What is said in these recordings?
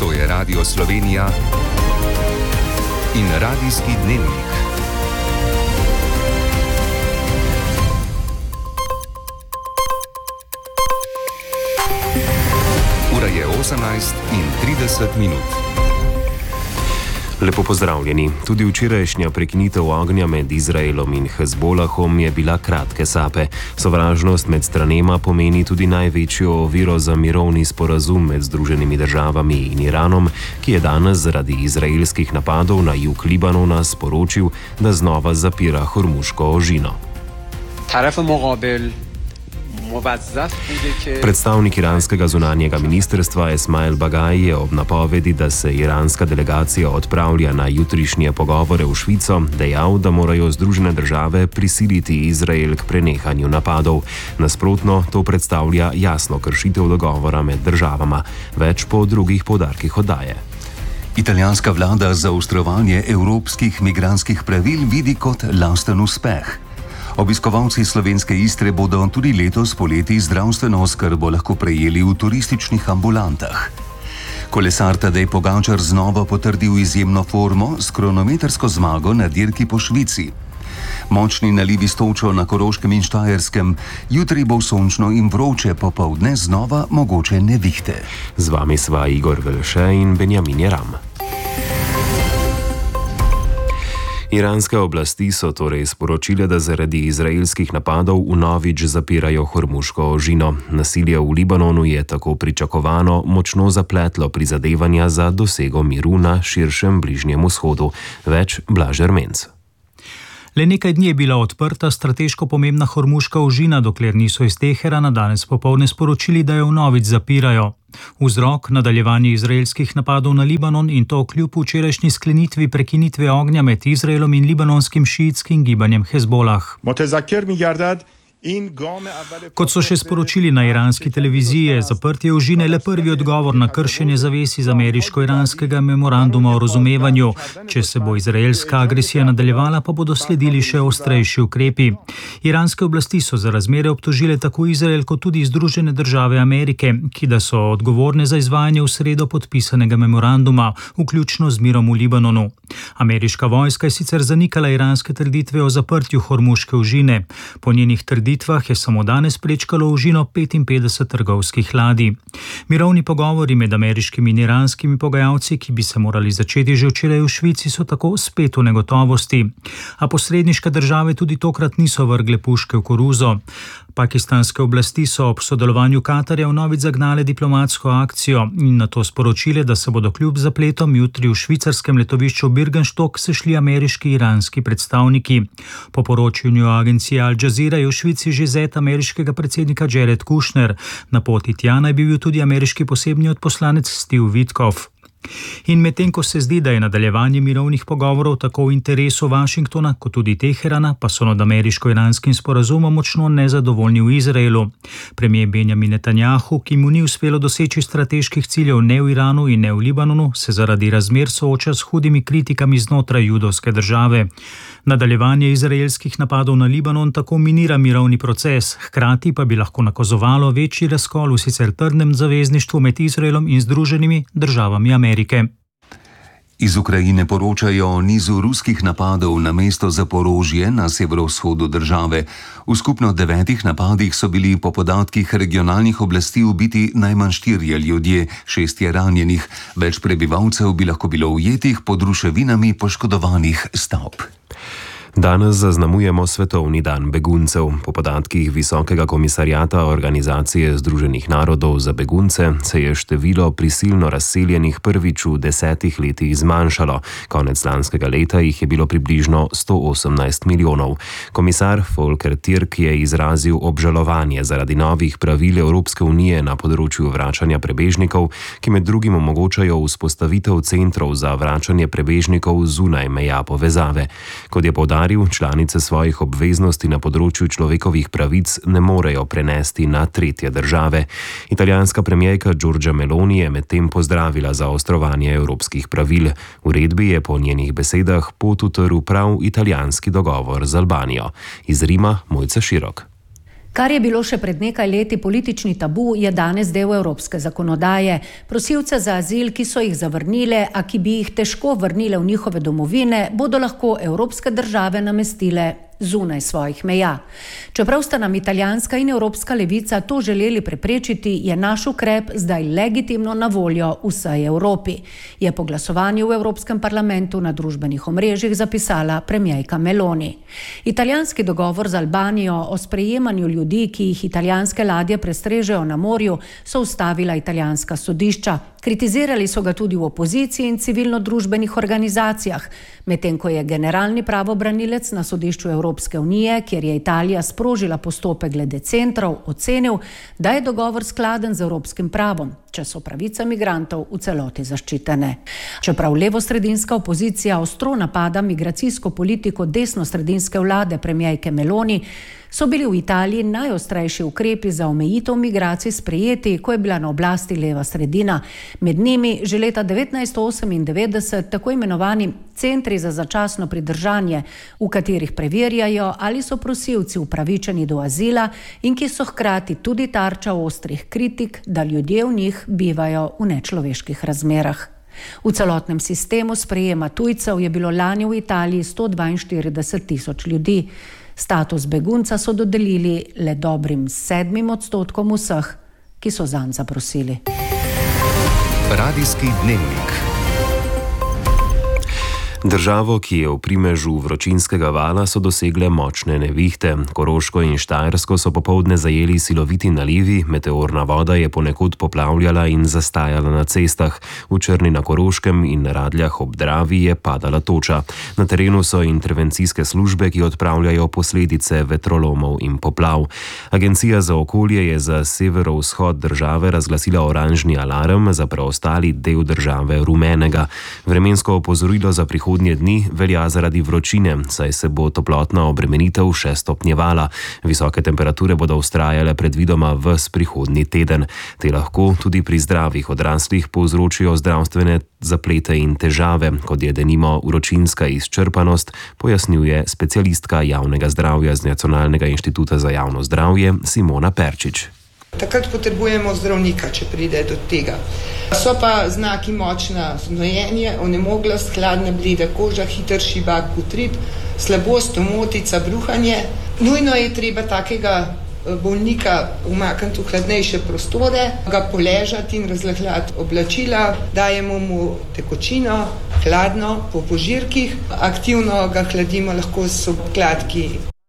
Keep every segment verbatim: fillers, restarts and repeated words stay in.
To je Radio Slovenija in Radijski dnevnik. Ura je osemnajst in trideset minut. Lepo pozdravljeni. Tudi včerajšnja prekinitev ognja med Izraelom in Hezbolahom je bila kratke sape. Sovražnost med stranema pomeni tudi največjo oviro za mirovni sporazum med Združenimi državami in Iranom, ki je danes zaradi izraelskih napadov na jug Libanona sporočil, da znova zapira Hormuško ožino. Predstavnik iranskega zunanjega ministrstva Esmail Bagaj je ob napovedi, da se iranska delegacija odpravlja na jutrišnje pogovore v Švico, dejal, da morajo Združene države prisiliti Izrael k prenehanju napadov. Nasprotno, to predstavlja jasno kršitev dogovora med državama. Več po drugih poudarkih oddaje. Italijanska vlada zaostrovanje evropskih migrantskih pravil vidi kot lasten uspeh. Obiskovalci slovenske Istre bodo tudi letos poleti zdravstveno oskrbo lahko prejeli v turističnih ambulantah. Kolesar Tadej Pogačar znova potrdil izjemno formo s kronometrsko zmago na dirki po Švici. Močni nalivi s točo na Koroškem in Štajerskem, jutri bo sončno in vroče, popoldne znova mogoče nevihte. Z vami sva Igor Velše in Benjamin Jeram. Iranske oblasti so torej sporočile, da zaradi izraelskih napadov vnovič zapirajo Hormuško ožino. Nasilje v Libanonu je tako pričakovano močno zapletlo prizadevanja za dosego miru na širšem Bližnjem vzhodu. Več Blaž Ermenc. Le nekaj dni je bila odprta strateško pomembna Hormuška ožina, dokler niso iz Teherana danes popoldne sporočili, da jo vnovič zapirajo. Vzrok nadaljevanje izraelskih napadov na Libanon in to kljub včerajšnji sklenitvi prekinitve ognja med Izraelom in libanonskim šiitskim gibanjem Hezbolah. Kot so še sporočili na iranski televiziji, je zaprtje ožine le prvi odgovor na kršenje zavez iz ameriško-iranskega memoranduma o razumevanju. Če se bo izraelska agresija nadaljevala, pa bodo sledili še ostrejši ukrepi. Iranske oblasti so za razmere obtožile tako Izrael kot tudi Združene države Amerike, ki da so odgovorne za izvajanje v sredo podpisanega memoranduma, vključno z mirom v Libanonu. Ameriška vojska je sicer zanikala iranske trditve o zaprtju Hormuške ožine. Po njenih trditvah je samo danes prečkalo ožino petinpetdeset trgovskih ladij. Mirovni pogovori med ameriškimi in iranskimi pogajalci, ki bi se morali začeti že včeraj v Švici, so tako spet v negotovosti. A posredniške države tudi tokrat niso vrgle puške v koruzo. Pakistanske oblasti so ob sodelovanju Katarja vnovič zagnale diplomatsko akcijo in nato sporočile, da se bodo kljub zapletom jutri v švicarskem letovišču Birkenstock sešli ameriški in iranski predstavniki. Po poročanju agencije Al Jazeera je v Švici že zet ameriškega predsednika Jared Kushner. Na poti tja naj bi bil tudi ameriški posebni odposlanec Steve Witkoff. In medtem ko se zdi, da je nadaljevanje mirovnih pogovorov tako v interesu Washingtona kot tudi Teherana, pa so nad ameriško-iranskim sporazumom močno nezadovoljni v Izraelu. Premier Benjamin Netanjahu, ki mu ni uspelo doseči strateških ciljev ne v Iranu in ne v Libanonu, se zaradi razmer sooča s hudimi kritikami znotraj judovske države. Nadaljevanje izraelskih napadov na Libanon tako minira mirovni proces, hkrati pa bi lahko nakazovalo večji razkol v sicer trdnem zavezništvu med Izraelom in Združenimi državami Amerike. Iz Ukrajine poročajo o nizu ruskih napadov na mesto Zaporožje na severovzhodu države. V skupno devetih napadih so bili po podatkih regionalnih oblasti ubiti najmanj štirje ljudje, šest je ranjenih. Več prebivalcev bi lahko bilo ujetih pod ruševinami poškodovanih stavb. Danes zaznamujemo Svetovni dan beguncev. Po podatkih Visokega komisarjata Organizacije združenih narodov za begunce se je število prisilno razseljenih prvič v desetih letih zmanjšalo. Konec lanskega leta jih je bilo približno sto osemnajst milijonov. Komisar Volker Türk je izrazil obžalovanje zaradi novih pravil Evropske unije na področju vračanja prebežnikov, ki med drugim omogočajo vzpostavitev centrov za vračanje prebežnikov zunaj meja povezave. Kot je poudaril, članice svojih obveznosti na področju človekovih pravic ne morejo prenesti na tretje države. Italijanska premierka Giorgia Meloni je medtem pozdravila zaostrovanje evropskih pravil. Uredbi je po njenih besedah pot utrl prav italijanski dogovor z Albanijo. Iz Rima Mojca Širok. Kar je bilo še pred nekaj leti politični tabu, je danes del evropske zakonodaje. Prosilce za azil, ki so jih zavrnile, a ki bi jih težko vrnile v njihove domovine, bodo lahko evropske države namestile zunaj svojih meja. Čeprav sta nam italijanska in evropska levica to želeli preprečiti, je naš ukrep zdaj legitimno na voljo vsej Evropi, je po glasovanju v Evropskem parlamentu na družbenih omrežjih zapisala premierka Meloni. Italijanski dogovor z Albanijo o sprejemanju ljudi, ki jih italijanske ladje prestrežejo na morju, so ustavila italijanska sodišča. Kritizirali so ga tudi v opoziciji in civilno-družbenih organizacijah, medtem ko je generalni pravobranilec na sodišču Evropske unije, kjer je Italija sprožila postopek glede centrov, ocenil, da je dogovor skladen z evropskim pravom, če so pravice migrantov v celoti zaščitene. Čeprav levosredinska opozicija ostro napada migracijsko politiko desnosredinske vlade premierke Meloni, so bili v Italiji najostrejši ukrepi za omejitev migracij sprejeti, ko je bila na oblasti leva sredina. Med njimi že leta devetnajststo osemindevetdeset tako imenovani centri za začasno pridržanje, v katerih preverjajo, ali so prosilci upravičeni do azila in ki so hkrati tudi tarča ostrih kritik, da ljudje v njih bivajo v nečloveških razmerah. V celotnem sistemu sprejema tujcev je bilo lani v Italiji sto dvainštirideset tisoč ljudi. Status begunca so dodelili le dobrim sedmim odstotkom vseh, ki so zanj zaprosili. Radijski dnevnik. Državo, ki je v primežu vročinskega vala, so dosegle močne nevihte. Koroško in Štajersko so popoldne zajeli siloviti nalivi, meteorna voda je ponekod poplavljala in zastajala na cestah. V Črni na Koroškem in Radljah ob Dravi je padala toča. Na terenu so intervencijske službe, ki odpravljajo posledice vetrolomov in poplav. Agencija za okolje je za severovzhod države razglasila oranžni alarm, za preostali del države rumenega. Vremensko opozorilo za prihodnje dni velja zaradi vročine, saj se bo toplotna obremenitev še stopnjevala. Visoke temperature bodo vztrajale predvidoma ves prihodnji teden. Te lahko tudi pri zdravih odraslih povzročijo zdravstvene zaplete in težave, kot je denimo vročinska izčrpanost, pojasnjuje specialistka javnega zdravja z Nacionalnega inštituta za javno zdravje Simona Perčič. Takrat potrebujemo zdravnika, če pride do tega. So pa znaki močna znojenje, onemoglost, hladna bleda koža, hiter šibak, utrip, slabost, omotica, bruhanje. Nujno je treba takega bolnika umakniti v hladnejše prostore, ga poležati in razlahljati oblačila, dajemo mu tekočino, hladno, po požirkih, aktivno ga hladimo lahko s obkladki.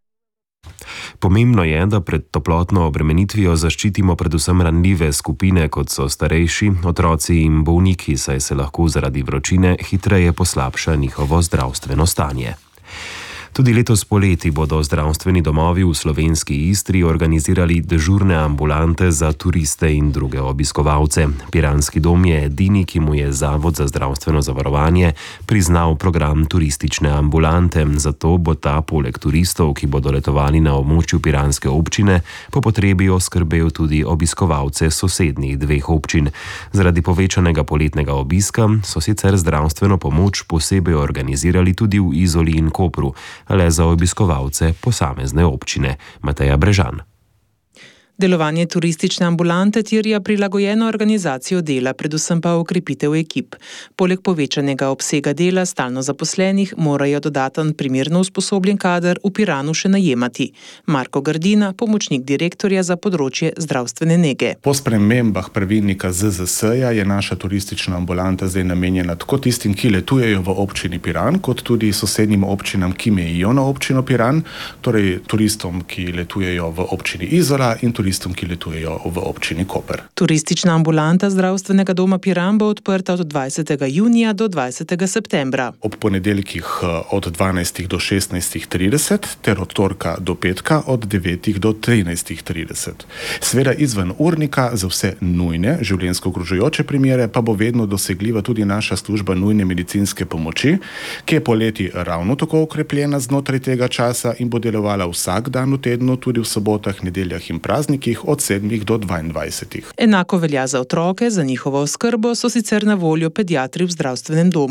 Pomembno je, da pred toplotno obremenitvijo zaščitimo predvsem ranljive skupine, kot so starejši, otroci in bolniki, saj se lahko zaradi vročine hitreje poslabša njihovo zdravstveno stanje. Tudi letos poleti bodo zdravstveni domovi v slovenski Istri organizirali dežurne ambulante za turiste in druge obiskovalce. Piranski dom je edini, ki mu je Zavod za zdravstveno zavarovanje priznal program turistične ambulante, zato bo ta poleg turistov, ki bodo letovali na območju piranske občine, po potrebi oskrbel tudi obiskovalce sosednjih dveh občin. Zaradi povečanega poletnega obiska so sicer zdravstveno pomoč posebej organizirali tudi v Izoli in Kopru, le za obiskovalce posamezne občine. Mateja Brežan. Delovanje turistične ambulante terja prilagojeno organizacijo dela, predvsem pa okrepitev ekip. Poleg povečanega obsega dela stalno zaposlenih morajo dodaten primerno usposobljen kader v Piranu še najemati. Marko Gardina, pomočnik direktorja za področje zdravstvene nege. Po spremembah pravilnika Z Z S-ja je naša turistična ambulanta zdaj namenjena tako tistim, ki letujejo v občini Piran, kot tudi sosednjim občinam, ki mejijo na občino Piran, torej turistom, ki letujejo v občini Izola in turistom, ki letujejo v občini Koper. Turistična ambulanta zdravstvenega doma Piran bo odprta od dvajsetega junija do dvajsetega septembra. Ob ponedeljkih od dvanajstih do šestnajstih trideset ter od torka do petka od devetih do trinajstih trideset. Sveda izven urnika za vse nujne, življenjsko ogrožajoče primere pa bo vedno dosegljiva tudi naša služba nujne medicinske pomoči, ki je poleti ravno tako okrepljena znotraj tega časa in bo delovala vsak dan v tednu, tudi v sobotah, nedeljah in praznikih od sedmih do dvaindvajsetih. Enako velja za otroke, za njihovo oskrbo so sicer na voljo pediatri v zdravstvenem domu.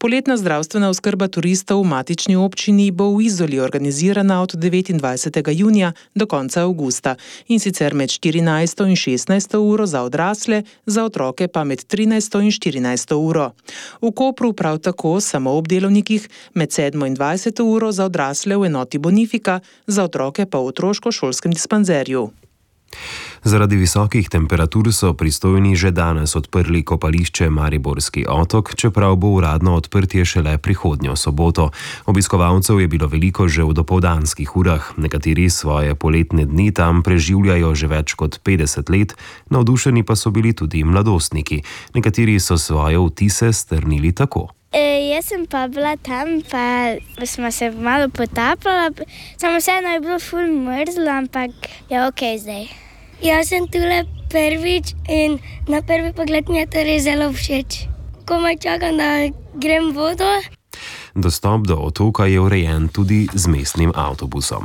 Poletna zdravstvena oskrba turistov v matični občini bo v Izoli organizirana od devetindvajsetega junija do konca avgusta, in sicer med štirinajsto in šestnajsto uro za odrasle, za otroke pa med trinajsto in štirinajsto uro. V Kopru prav tako samo ob delovnikih med sedmo in dvajseto uro za odrasle v enoti Bonifika, za otroke pa v otroško-šolskem dispanzerju. Zaradi visokih temperatur so pristojni že danes odprli kopališče Mariborski otok, čeprav bo uradno odprtje šele prihodnjo soboto. Obiskovalcev je bilo veliko že v dopoldanskih urah. Nekateri svoje poletne dni tam preživljajo že več kot petdeset let, navdušeni pa so bili tudi mladostniki. Nekateri so svoje vtise strnili tako. E, jaz sem pa bila tam, pa smo se malo potapljala, samo vseeno je bilo ful mrzlo, ampak je ok zdaj. Jaz sem tule prvič in na prvi pogled mi je to res zelo všeč. Komaj čakam, da grem v vodo. Dostop do otoka je urejen tudi z mestnim avtobusom.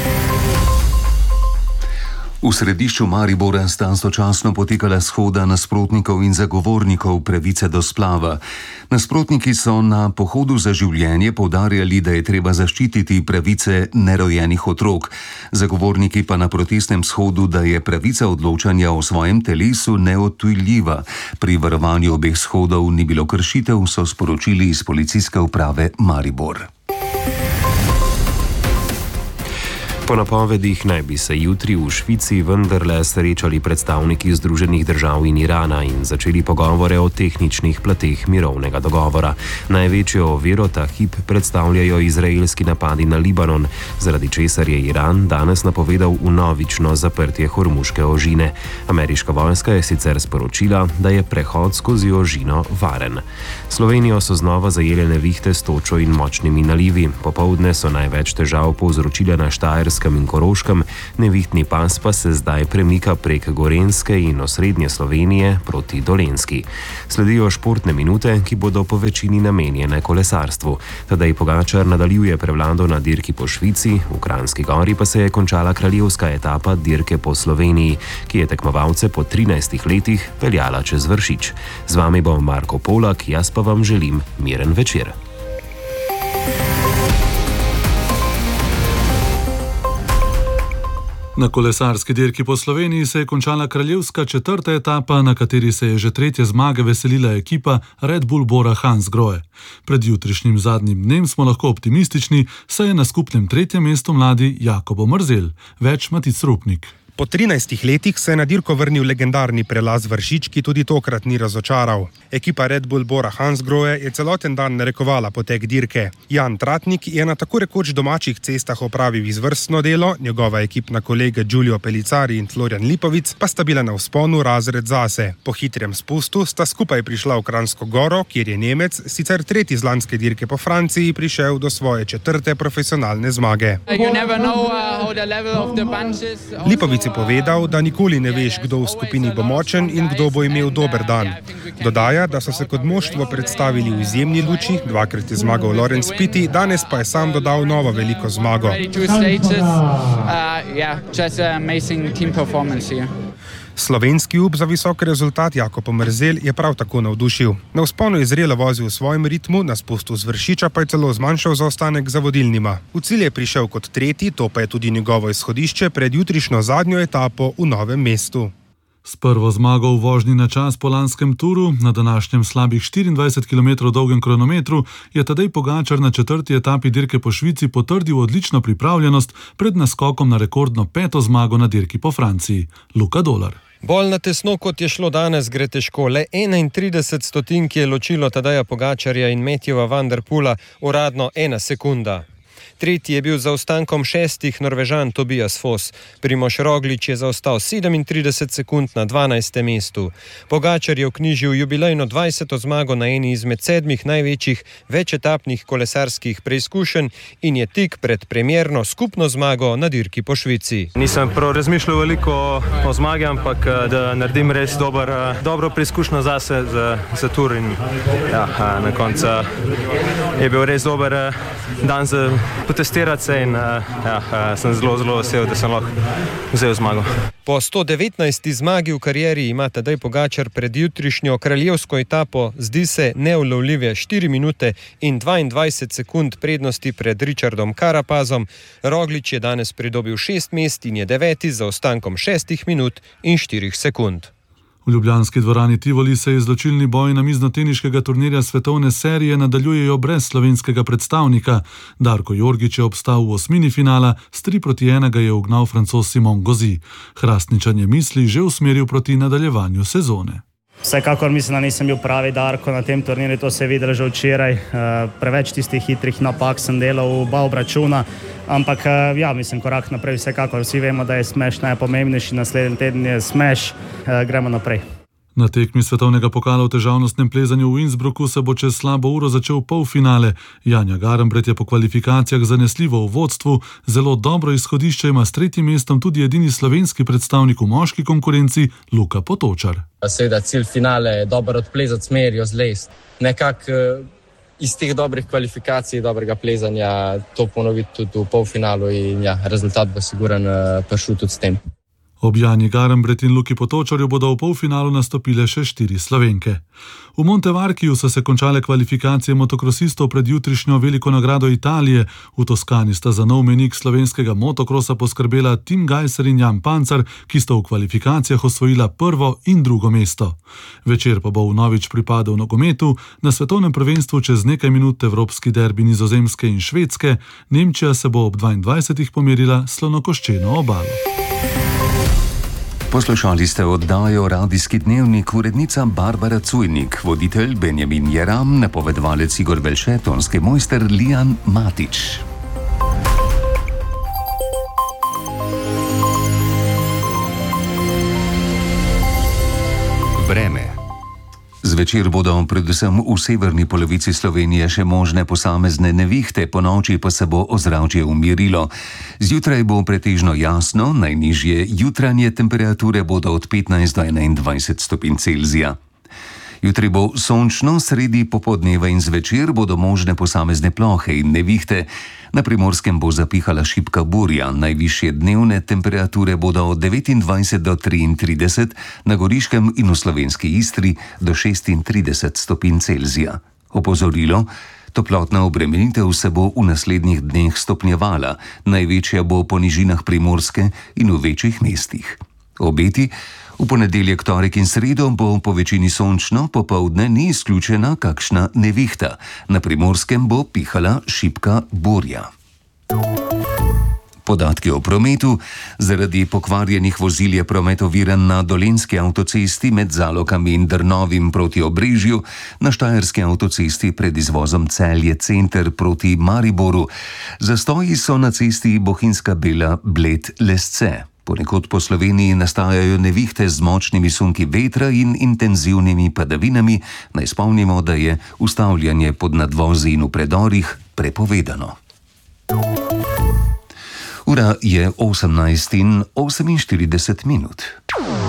V središču Maribora sta sočasno potekala shoda nasprotnikov in zagovornikov pravice do splava. Nasprotniki so na pohodu za življenje poudarjali, da je treba zaščititi pravice nerojenih otrok. Zagovorniki pa na protestnem shodu, da je pravica odločanja o svojem telesu neodtujljiva. Pri varovanju obeh shodov ni bilo kršitev, so sporočili iz policijske uprave Maribor. Po napovedih naj bi se jutri v Švici vendarle srečali predstavniki Združenih držav in Irana in začeli pogovore o tehničnih plateh mirovnega dogovora. Največjo oviro ta hip predstavljajo izraelski napadi na Libanon, zaradi česar je Iran danes napovedal vnovično zaprtje Hormuške ožine. Ameriška vojska je sicer sporočila, da je prehod skozi ožino varen. Slovenijo so znova zajele nevihte s točo in močnimi nalivi. Popoldne so največ težav povzročile na Štajerskem in Koroškem, nevihtni pas pa se zdaj premika prek Gorenjske in osrednje Slovenije proti Dolenjski. Sledijo športne minute, ki bodo po večini namenjene kolesarstvu. Tadej Pogačar nadaljuje prevlado na dirki po Švici, v Kranjski Gori pa se je končala kraljevska etapa dirke po Sloveniji, ki je tekmovalce po trinajstih letih peljala čez Vršič. Z vami bo Marko Polak, jaz pa vam želim miren večer. Na kolesarski dirki po Sloveniji se je končala kraljevska četrta etapa, na kateri se je že tretje zmage veselila ekipa Red Bull Bora Hansgrohe. Pred jutrišnjim zadnjim dnem smo lahko optimistični, saj je na skupnem tretjem mestu mladi Jakobo Mrzel. Več Matic Rupnik. Po trinajstih letih se je na dirko vrnil legendarni prelaz Vršič, ki tudi tokrat ni razočaral. Ekipa Red Bull Bora Hansgrohe je celoten dan narekovala potek dirke. Jan Tratnik je na tako rekoč domačih cestah opravil izvrstno delo, njegova ekipna kolega Giulio Pellicari in Florian Lipovic pa sta bila na vzponu razred zase. Po hitrem spustu sta skupaj prišla v Kranjsko Goro, kjer je Nemec, sicer tretji z lanske dirke po Franciji, prišel do svoje četrte profesionalne zmage. Lipovic je povedal, da nikoli ne veš, kdo v skupini bo močen in kdo bo imel dober dan. Dodaja, da so se kot moštvo predstavili v izjemni luči, dvakrat je zmagal Lorenz Pitti, danes pa je sam dodal novo veliko zmago. Slovenski up za visok rezultat Jakob Mrzel je prav tako navdušil. Na vzponu je zrelo vozil v svojem ritmu, na spustu z Vršiča pa je celo zmanjšal zaostanek za vodilnima. V cilj je prišel kot tretji, to pa je tudi njegovo izhodišče pred jutrišnjo zadnjo etapo v Novem mestu. S prvo zmago v vožnji na čas po lanskem turu, na današnjem slabih štiriindvajset kilometrov dolgem kronometru, je Tadej Pogačar na četrti etapi dirke po Švici potrdil odlično pripravljenost pred naskokom na rekordno peto zmago na dirki po Franciji. Luka Dolar. Bolj na tesno, kot je šlo danes, gre težko. Le enaintrideset stotink je ločilo Tadeja Pogačarja in Matthewa van der Poola, uradno ena sekunda. Tretji je bil za ostankom šestih Norvežan Tobias Foss. Primož Roglič je zaostal sedemintrideset sekund na dvanajstem mestu. Pogačar je vknjižil jubilejno dvajseto zmago na eni izmed sedmih največjih večetapnih kolesarskih preizkušenj in je tik pred premierno skupno zmago na dirki po Švici. Nisem prav razmišljal veliko o, o zmagi, ampak da naredim res dober, dobro preizkušnjo zase za, za tur in ja, na koncu je bil res dober dan za potestirati se in ja, sem zelo, zelo vesel, da sem lahko vzel zmago. Po sto devetnajsti zmagi v karieri ima Tadej Pogačar pred jutrišnjo kraljevsko etapo, zdi se, neulovljive štiri minute in dvaindvajset sekund prednosti pred Richardom Carapazom. Roglič je danes pridobil šest mest in je deveti za ostankom šestih minut in štirih sekund. V ljubljanski dvorani Tivoli se izločilni boj namiznoteniškega turnirja svetovne serije nadaljujejo brez slovenskega predstavnika. Darko Jorgič je obstal v osmini finala, s tri proti ena ga je ugnal Francoz Simon Gauzy. Hrastničan je misli že usmeril proti nadaljevanju sezone. Vsekakor mislim, da nisem bil pravi Darko na tem turnirju, to se je videlo že včeraj. Preveč tistih hitrih napak sem delal v oba obračuna, ampak ja, mislim, korak naprej vsekakor. Vsi vemo, da je smeš najpomembnejši, naslednji teden je smeš, gremo naprej. Na tekmi svetovnega pokala v težavnostnem plezanju v Innsbrucku se bo čez slabo uro začel polfinale. Janja Garnbret je po kvalifikacijah zanesljivo v vodstvu, zelo dobro izhodišče ima s tretjim mestom tudi edini slovenski predstavnik v moški konkurenci Luka Potočar. Seveda cilj finale je dobro odplezati smerijo zlez. Nekako iz teh dobrih kvalifikacij, dobrega plezanja to ponoviti tudi v polfinalu in ja, rezultat bo siguren prišel tudi s tem. Ob Janji Garnbret in Luki Potočarju bodo v polfinalu nastopile še štiri Slovenke. V Montevarkiju so se končale kvalifikacije motokrosistov pred jutrišnjo veliko nagrado Italije. V Toskani sta za nov mejnik slovenskega motokrosa poskrbela Tim Gajser in Jan Pancar, ki sta v kvalifikacijah osvojila prvo in drugo mesto. Večer pa bo vnovič pripadel nogometu, na svetovnem prvenstvu čez nekaj minut evropski derbi Nizozemske in Švedske. Nemčija se bo ob dvaindvajsetih pomerila s Slonokoščeno obalo. Poslušali ste oddajo Radijski dnevnik, urednica Barbara Cujnik, voditelj Benjamin Jeram, napovedovalec Igor Belše, tonski mojster Lijan Matič. Vreme. Zvečer bodo predvsem v severni polovici Slovenije še možne posamezne nevihte, ponoči pa se bo ozračje umirilo. Zjutraj bo pretežno jasno, najnižje jutranje temperature bodo od petnajst do enaindvajset stopinj Celzija. Jutri bo sončno, sredi popoldneva in zvečer bodo možne posamezne plohe in nevihte. Na Primorskem bo zapihala šibka burja, najvišje dnevne temperature bodo od devetindvajset do triintrideset, na Goriškem in v slovenski Istri do šestintrideset stopinj Celzija. Opozorilo: toplotna obremenitev se bo v naslednjih dneh stopnjevala, največja bo po nižinah Primorske in v večjih mestih. Obeti: v ponedeljek, torek in sredo bo po večini sončno, popoldne ni izključena kakšna nevihta. Na Primorskem bo pihala šibka burja. Podatki o prometu: zaradi pokvarjenih vozil je promet oviran na Dolenjski avtocesti med Zalokami in Drnovim proti Obrežju, na Štajerski avtocesti pred izvozom Celje center proti Mariboru. Zastoji so na cesti Bohinjska Bela-Bled-Lesce. Ponekod po Sloveniji nastajajo nevihte z močnimi sunki vetra in intenzivnimi padavinami. Naj spomnimo, da je ustavljanje pod nadvozi in v predorih prepovedano. Ura je osemnajst in oseminštirideset minut.